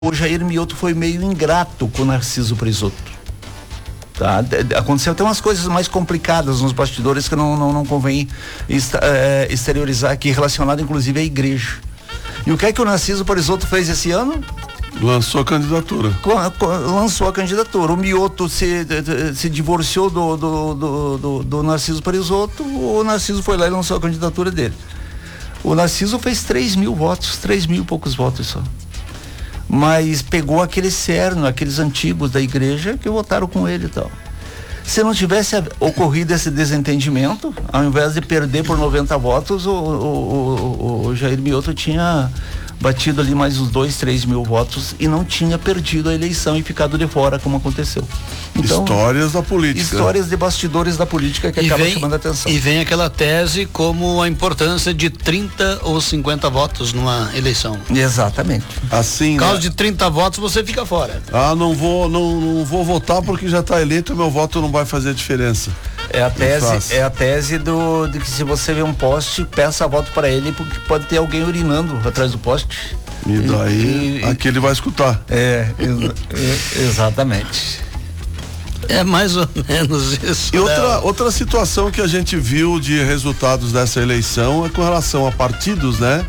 o Jair Mioto foi meio ingrato com o Narciso Prisoto. Tá? Aconteceu até umas coisas mais complicadas nos bastidores que não convém exteriorizar aqui, relacionado inclusive à igreja. E o que é que o Narciso Prisoto fez esse ano? Lançou a candidatura. Lançou a candidatura. O Mioto se divorciou do Narciso Prisoto, o Narciso foi lá e lançou a candidatura dele. O Narciso fez 3 mil votos, 3 mil e poucos votos só. Mas pegou aquele cerno, aqueles antigos da igreja que votaram com ele e tal. Se não tivesse ocorrido esse desentendimento, ao invés de perder por 90 votos, o Jair Mioto tinha batido ali mais uns 2, 3 mil votos e não tinha perdido a eleição e ficado de fora, como aconteceu. Então, histórias da política. Histórias de bastidores da política que acabam chamando a atenção. E vem aquela tese como a importância de 30 ou 50 votos numa eleição. Exatamente. Assim, por causa de 30 votos você fica fora. Não vou votar porque já está eleito, meu voto não vai fazer diferença. É a tese de que se você vê um poste, peça voto para ele, porque pode ter alguém urinando atrás do poste. E daí aqui ele vai escutar. Exatamente. É mais ou menos isso. E outra situação que a gente viu de resultados dessa eleição é com relação a partidos, né?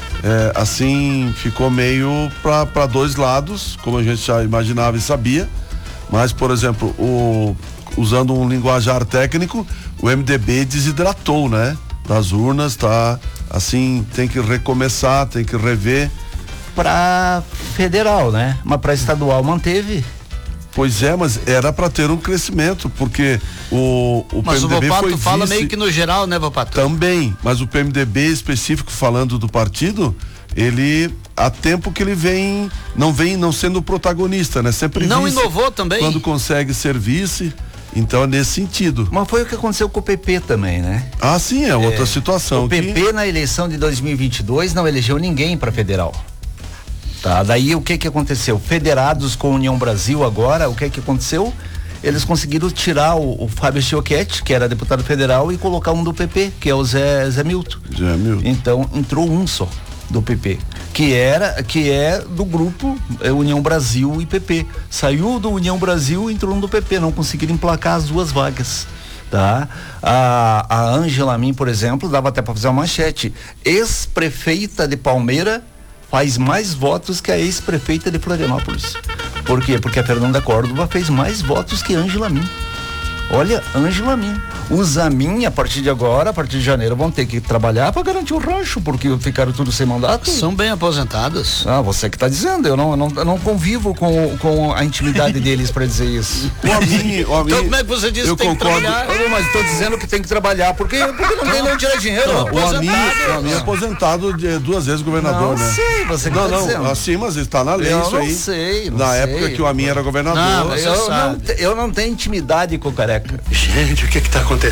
Assim, ficou meio para dois lados, como a gente já imaginava e sabia. Mas, por exemplo, usando um linguajar técnico, o MDB desidratou, né? Das urnas, tá? Assim, tem que recomeçar, tem que rever. Para federal, né? Mas para estadual manteve. Pois é, mas era para ter um crescimento, porque o mas PMDB o Vopato foi fala meio que no geral, né, Vopato? Também, mas o PMDB específico, falando do partido, ele há tempo que ele não sendo protagonista, né? Sempre não vice, inovou também. Quando consegue ser vice, então é nesse sentido. Mas foi o que aconteceu com o PP também, né? Ah, sim, é outra situação. O PP na eleição de 2022 não elegeu ninguém para federal. Tá, daí o que aconteceu? Federados com a União Brasil agora, o que aconteceu? Eles conseguiram tirar o Fábio Chiochetti, que era deputado federal, e colocar um do PP, que é o Zé Milton. Então entrou um só do PP, que é do grupo União Brasil e PP. Saiu do União Brasil e entrou um do PP, não conseguiram emplacar as duas vagas. Tá? A Ângela Min, por exemplo, dava até para fazer uma manchete. Ex-prefeita de Palmeira faz mais votos que a ex-prefeita de Florianópolis. Por quê? Porque a Fernanda Córdova fez mais votos que Ângela Min. Olha, Ângela Min. Os Zamin, a partir de agora, a partir de janeiro, vão ter que trabalhar para garantir o rancho, porque ficaram tudo sem mandato. São bem aposentadas. Você que está dizendo, eu não convivo com a intimidade deles para dizer isso. O Amin, então como é que você disse que tem que trabalhar? Mas estou dizendo que tem que trabalhar, porque não tira dinheiro. O Amin é aposentado 2 vezes governador, né? Não sei, você que está dizendo. Assim, mas está na lei isso aí. Não sei. Na época que o Amin era governador. Eu não tenho intimidade com o Careca. Gente, o que está acontecendo?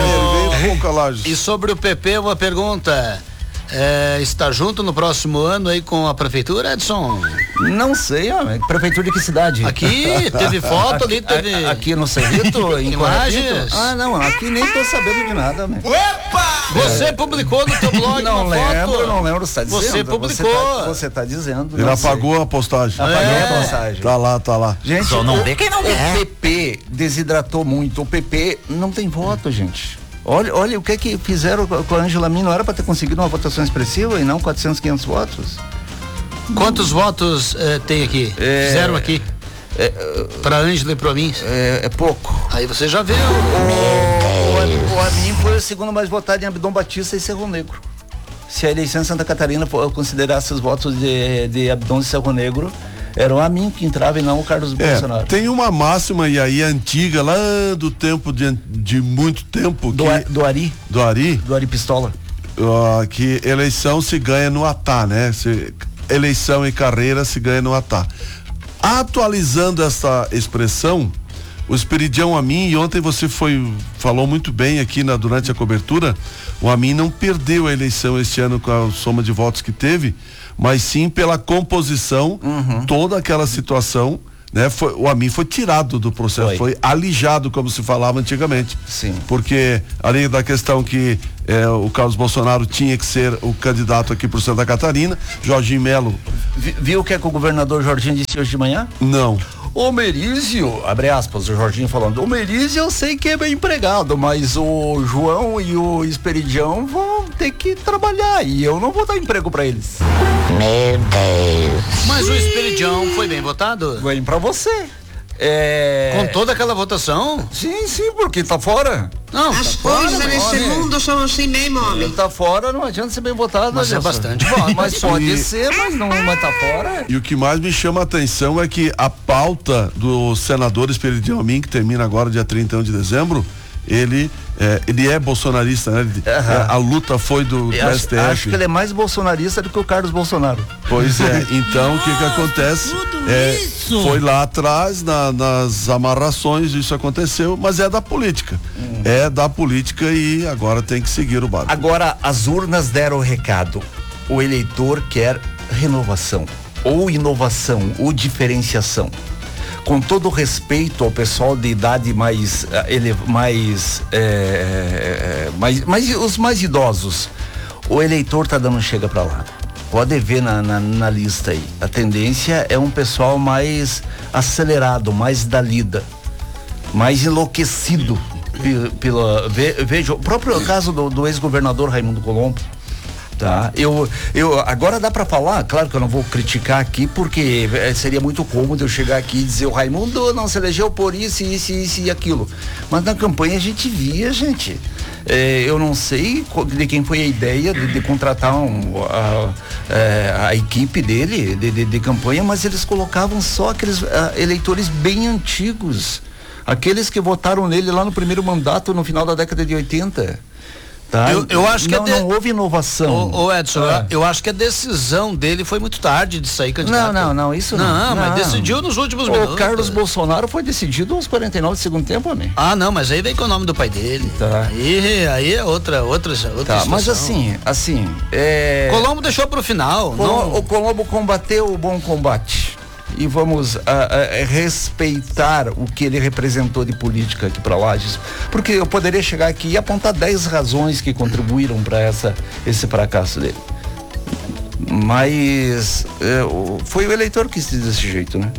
E sobre o PP, uma pergunta. Está junto no próximo ano aí com a prefeitura, Edson? Não sei, prefeitura de que cidade? Aqui, teve foto ali, teve... Aqui no Cerrito, em imagens? Não, aqui nem tô sabendo de nada. Opa! Você publicou no teu blog não lembro, você tá dizendo. Você publicou. Você tá dizendo. Ele apagou a postagem. Apagou a postagem. Tá lá. Gente, só não vê quem não quer. O PP desidratou muito, o PP não tem voto, gente. Olha o que fizeram com a Ângela Min, não era para ter conseguido uma votação expressiva e não 400, 500 votos? Quantos votos tem aqui? Fizeram aqui? Para Ângela e para mim? É pouco. Aí você já vê. O Amin foi o segundo mais votado em Abdon Batista e Cerro Negro. Se a eleição em Santa Catarina considerasse os votos de Abdon e Cerro Negro, era o Amin que entrava e não o Carlos Bolsonaro. Tem uma máxima e aí antiga, lá do tempo de muito tempo. Do Ari Pistola. Que eleição se ganha no atá, né? Eleição e carreira se ganha no atá. Atualizando essa expressão, o Esperidião Amin, e ontem você falou muito bem aqui durante a cobertura, o Amin não perdeu a eleição este ano com a soma de votos que teve, mas sim pela composição, toda aquela situação né? O Amin foi tirado do processo, foi alijado, como se falava antigamente. Sim. Porque, além da questão que o Carlos Bolsonaro tinha que ser o candidato aqui por Santa Catarina, Jorginho Melo. Viu o que é que o governador Jorginho disse hoje de manhã? Não. O Merizio, abre aspas, o Jorginho falando, o Merizio eu sei que é bem empregado, mas o João e o Esperidião vão ter que trabalhar e eu não vou dar emprego pra eles. Meu Deus. Mas o Esperidião foi bem votado? Vem pra você. Com toda aquela votação? Sim, porque tá fora. Não, as coisas nesse mundo são assim mesmo, homem. Ele tá fora, não adianta ser bem votado. Mas é bastante voto. Mas pode ser, mas não vai tá fora. E o que mais me chama a atenção é que a pauta do senador Esperidião Amin, que termina agora dia 31 de dezembro, ele é bolsonarista, né? A luta foi do STF. Acho que ele é mais bolsonarista do que o Carlos Bolsonaro. Pois é, então o que acontece? Foi lá atrás, nas amarrações, isso aconteceu, mas é da política. É da política e agora tem que seguir o barco. Agora, as urnas deram o recado. O eleitor quer renovação, ou inovação, ou diferenciação. Com todo respeito ao pessoal de idade os mais idosos, o eleitor tá dando chega pra lá. Pode ver na lista aí. A tendência é um pessoal mais acelerado, mais da lida, mais enlouquecido veja o próprio caso do ex-governador Raimundo Colombo. Tá, eu agora dá pra falar, claro que eu não vou criticar aqui, porque seria muito cômodo eu chegar aqui e dizer o Raimundo não se elegeu por isso e aquilo, mas na campanha a gente via, eu não sei de quem foi a ideia de contratar a equipe dele de campanha, mas eles colocavam só aqueles eleitores bem antigos, aqueles que votaram nele lá no primeiro mandato no final da década de 80. Tá? Eu acho que não houve inovação. Ô Edson, eu acho que a decisão dele foi muito tarde de sair candidato. Não, isso não. Não, mas decidiu nos últimos minutos. O Carlos Bolsonaro foi decidido aos 49 do segundo tempo, amigo. Não, mas aí veio com o nome do pai dele. Tá. Aí é outra tá, situação. Mas assim, Colombo deixou pro final. O Colombo combateu o bom combate. E vamos respeitar o que ele representou de política aqui para Lages, porque eu poderia chegar aqui e apontar 10 razões que contribuíram para esse fracasso dele, mas foi o eleitor que quis desse jeito, né?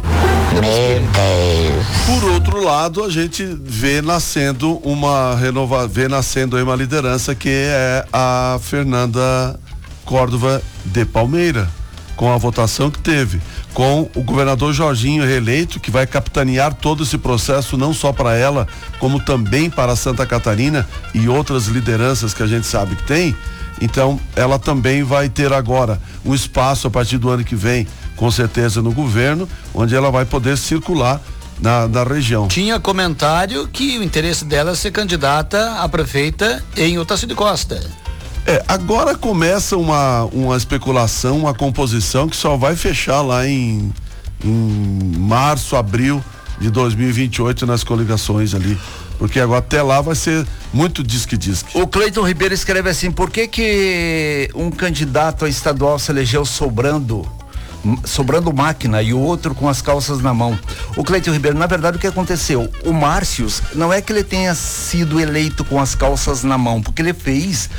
Por outro lado, a gente vê nascendo uma liderança que é a Fernanda Córdova de Palmeira, com a votação que teve, com o governador Jorginho reeleito, que vai capitanear todo esse processo, não só para ela, como também para Santa Catarina e outras lideranças que a gente sabe que tem. Então, ela também vai ter agora um espaço a partir do ano que vem, com certeza no governo, onde ela vai poder circular na região. Tinha comentário que o interesse dela é ser candidata a prefeita em Otacílio Costa. Agora começa uma especulação, uma composição que só vai fechar lá em março, abril de 2028 nas coligações ali, porque agora até lá vai ser muito disque-disque. O Cleiton Ribeiro escreve assim: por que um candidato a estadual se elegeu sobrando máquina e o outro com as calças na mão? O Cleiton Ribeiro, na verdade o que aconteceu, o Márcios, não é que ele tenha sido eleito com as calças na mão, porque ele fez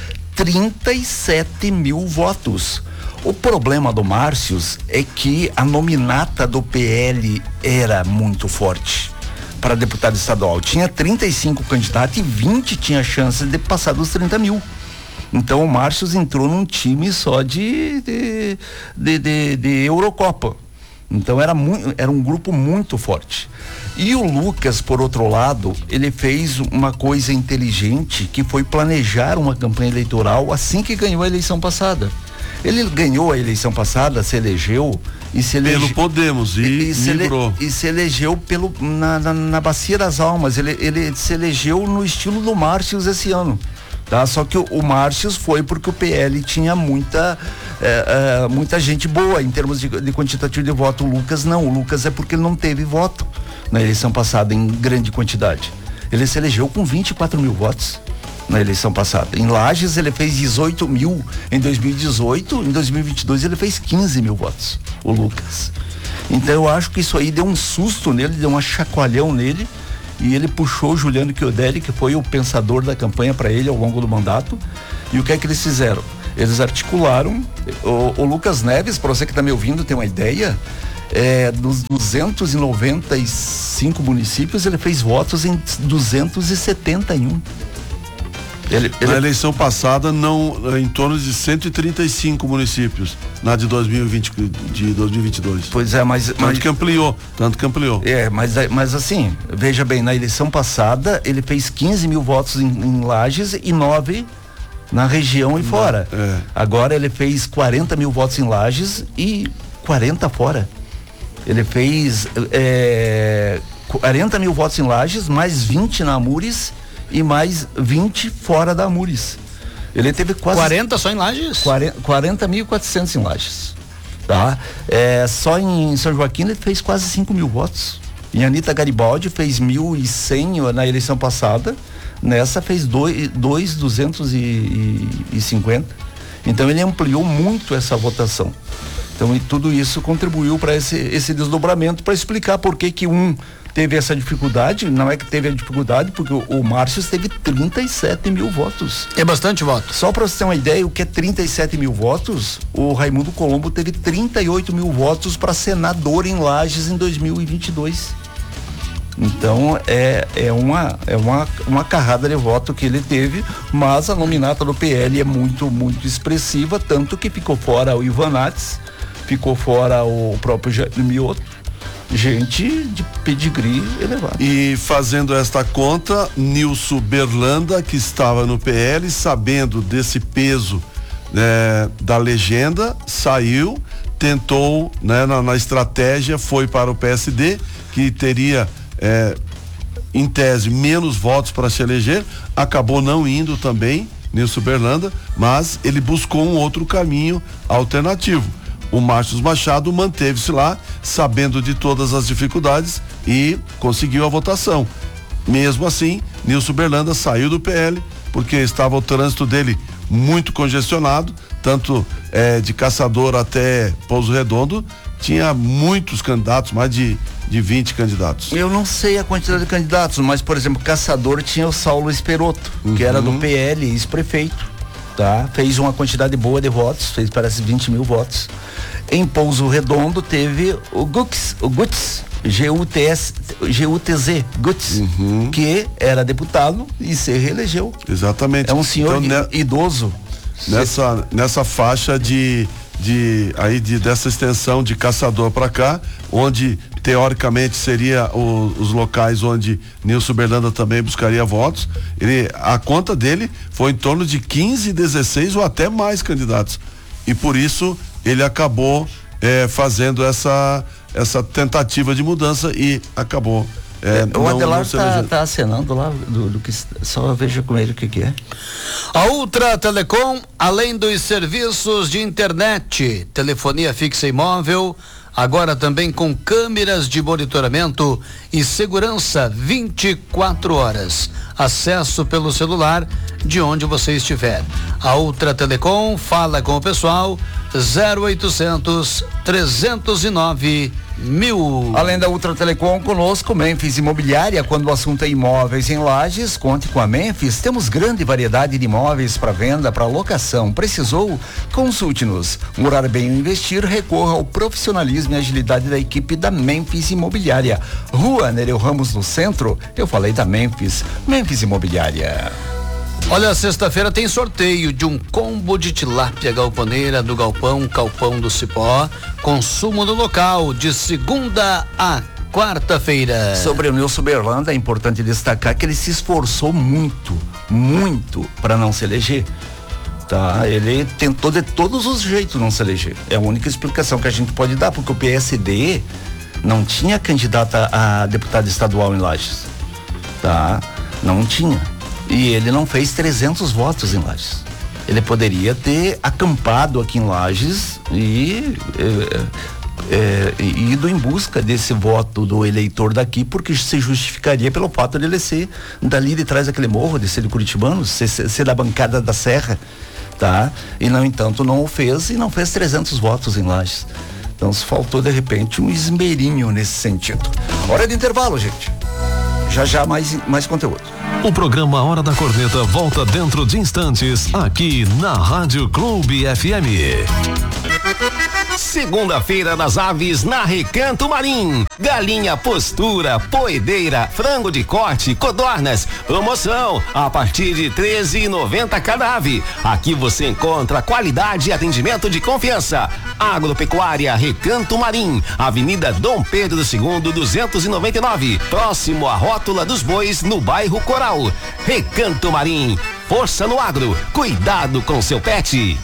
37 mil votos. O problema do Márcios é que a nominata do PL era muito forte para deputado estadual. Tinha 35 candidatos e 20 tinha chances de passar dos 30 mil. Então o Márcios entrou num time só de Eurocopa. Então era um grupo muito forte. E o Lucas, por outro lado, ele fez uma coisa inteligente, que foi planejar uma campanha eleitoral assim que ganhou a eleição passada. Ele ganhou a eleição passada, se elegeu e se elegeu pelo Podemos e migrou. E se elegeu na Bacia das Almas. Ele se elegeu no estilo do Márcios esse ano. Tá? Só que o Márcios foi porque o PL tinha muita gente boa em termos de quantitativo de voto. O Lucas não. O Lucas é porque ele não teve voto na eleição passada em grande quantidade. Ele se elegeu com 24 mil votos na eleição passada. Em Lages ele fez 18 mil em 2018, em 2022 ele fez 15 mil votos, o Lucas. Então eu acho que isso aí deu um susto nele, deu um chacoalhão nele, e ele puxou o Juliano Chiodelli, que foi o pensador da campanha para ele ao longo do mandato. E o que é que eles fizeram? Eles articularam, o Lucas Neves, para você que está me ouvindo, tem uma ideia, dos 295 municípios, ele fez votos em 271. Na eleição passada, em torno de 135 municípios, na de 2022. Pois é, Tanto que ampliou. Mas assim, veja bem, na eleição passada, ele fez 15 mil votos em Lages e 9 na região e fora. Agora ele fez 40 mil votos em Lages e 40 fora. Ele fez 40 mil votos em Lages, mais 20 na Amures e mais 20 fora da Amures. Ele teve quase 40 só em Lages? 40.400 em Lages, tá? Só em São Joaquim ele fez quase 5 mil votos. E Anitta Garibaldi fez 1.100 na eleição passada, nessa fez 2.250. Então ele ampliou muito essa votação. Então, e tudo isso contribuiu para esse desdobramento, para explicar por que um teve essa dificuldade. Não é que teve a dificuldade, porque o Márcio teve 37 mil votos. É bastante voto. Só para você ter uma ideia, o que é 37 mil votos, o Raimundo Colombo teve 38 mil votos para senador em Lages em 2022. Então é uma carrada de voto que ele teve, mas a nominata do PL é muito, muito expressiva, tanto que ficou fora o Ivanates, ficou fora o próprio Jair Mioto, gente de pedigree elevado. E fazendo esta conta, Nilson Berlanda, que estava no PL, sabendo desse peso, né, da legenda, saiu, tentou, né, na estratégia, foi para o PSD, que teria em tese menos votos para se eleger, acabou não indo também, Nilson Berlanda, mas ele buscou um outro caminho alternativo. O Márcio Machado manteve-se lá, sabendo de todas as dificuldades, e conseguiu a votação. Mesmo assim, Nilson Berlanda saiu do PL, porque estava o trânsito dele muito congestionado, tanto de Caçador até Pouso Redondo, tinha muitos candidatos, mais de 20 candidatos. Eu não sei a quantidade de candidatos, mas, por exemplo, Caçador tinha o Saulo Esperoto, que era do PL, ex-prefeito, tá? Fez uma quantidade boa de votos, fez parece 20 mil votos. Em Pouso Redondo teve o Gutz, G-U-T-Z, que era deputado e se reelegeu. Exatamente. É um senhor idoso. Nessa faixa dessa extensão de Caçador para cá, onde teoricamente seria os locais onde Nilson Berlanda também buscaria votos, a conta dele foi em torno de 15, 16 ou até mais candidatos, e por isso ele acabou fazendo essa tentativa de mudança e acabou o Adelar tá acenando lá do que só veja com ele o que é. A Ultra Telecom, além dos serviços de internet, telefonia fixa e móvel, agora também com câmeras de monitoramento e segurança 24 horas. Acesso pelo celular de onde você estiver. A Ultra Telecom fala com o pessoal 0800 309 1000. Além da Ultra Telecom, conosco Memphis Imobiliária. Quando o assunto é imóveis em Lages, conte com a Memphis. Temos grande variedade de imóveis para venda, para locação. Precisou? Consulte-nos. Morar bem ou investir, recorra ao profissionalismo e agilidade da equipe da Memphis Imobiliária. Rua Nereu Ramos, no centro. Eu falei da Memphis. Memphis Imobiliária. Olha, sexta-feira tem sorteio de um combo de tilápia galponeira do Calpão do Cipó. Consumo no local de segunda a quarta-feira. Sobre o Nilson Berlanda, é importante destacar que ele se esforçou muito para não se eleger. Tá? Ele tentou de todos os jeitos não se eleger. É a única explicação que a gente pode dar, porque o PSD não tinha candidata a deputado estadual em Lages. Tá? Não tinha. E ele não fez 300 votos em Lages. Ele poderia ter acampado aqui em Lages e ido em busca desse voto do eleitor daqui, porque se justificaria pelo fato de ele ser dali de trás daquele morro, de ser de curitibano, ser da bancada da Serra, tá? E, no entanto, não o fez e não fez 300 votos em Lages. Então se faltou de repente um esmerinho nesse sentido. Hora de intervalo, gente. Já mais conteúdo. O programa Hora da Corneta volta dentro de instantes aqui na Rádio Clube FM. Segunda-feira das aves na Recanto Marim. Galinha postura, poedeira, frango de corte, codornas. Promoção a partir de R$13,90 cada ave. Aqui você encontra qualidade e atendimento de confiança. Agropecuária Recanto Marim, Avenida Dom Pedro II, 299, próximo à Rótula dos Bois, no bairro Coral. Recanto Marim, força no agro, cuidado com seu pet.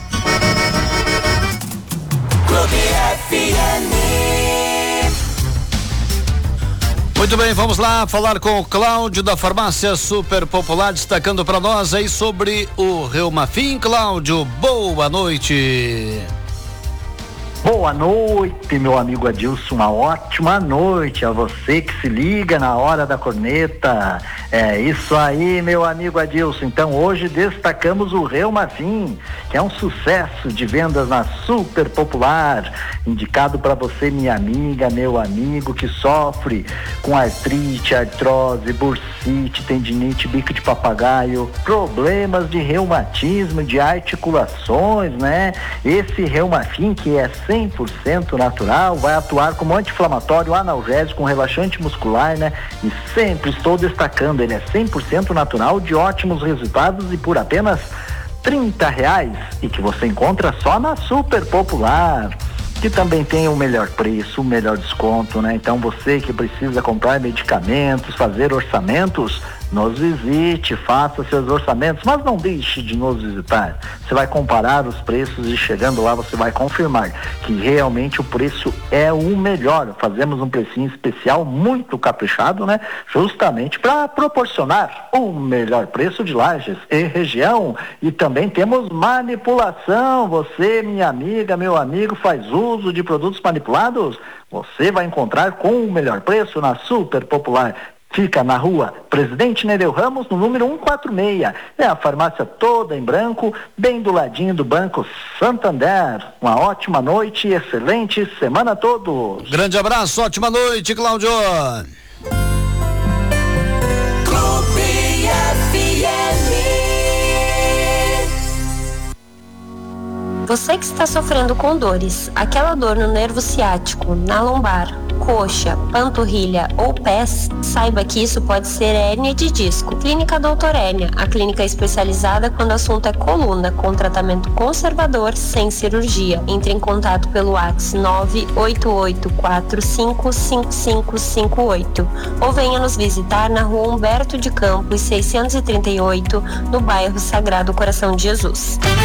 Muito bem, vamos lá falar com o Cláudio da Farmácia Super Popular, destacando para nós aí sobre o Reumafim. Cláudio, boa noite. Boa noite, meu amigo Adilson, uma ótima noite a você que se liga na Hora da Corneta. É isso aí, meu amigo Adilson. Então hoje destacamos o Reumafim, que é um sucesso de vendas na Super Popular, indicado para você, minha amiga, meu amigo, que sofre com artrite, artrose, bursite, tendinite, bico de papagaio, problemas de reumatismo, de articulações, né? Esse Reumafim, que é 100% natural, vai atuar como anti-inflamatório, analgésico, relaxante muscular, né? E sempre estou destacando, ele é 100% natural, de ótimos resultados e por apenas R$30, e que você encontra só na Super Popular, que também tem o melhor preço, o melhor desconto, né? Então você que precisa comprar medicamentos, fazer orçamentos, nos visite, faça seus orçamentos, mas não deixe de nos visitar. Você vai comparar os preços e chegando lá você vai confirmar que realmente o preço é o melhor. Fazemos um precinho especial muito caprichado, né? Justamente para proporcionar o melhor preço de Lages e região. E também temos manipulação. Você, minha amiga, meu amigo, faz uso de produtos manipulados? Você vai encontrar com o melhor preço na Super Popular. Fica na rua Presidente Nereu Ramos, no número 146. É a farmácia toda em branco, bem do ladinho do Banco Santander. Uma ótima noite e excelente semana a todos. Grande abraço, ótima noite, Cláudio. Você que está sofrendo com dores, aquela dor no nervo ciático, na lombar, coxa, panturrilha ou pés, saiba que isso pode ser hérnia de disco. Clínica Doutor Hérnia, a clínica especializada quando o assunto é coluna, com tratamento conservador sem cirurgia. Entre em contato pelo WhatsApp 988455558 ou venha nos visitar na rua Humberto de Campos 638, no bairro Sagrado Coração de Jesus.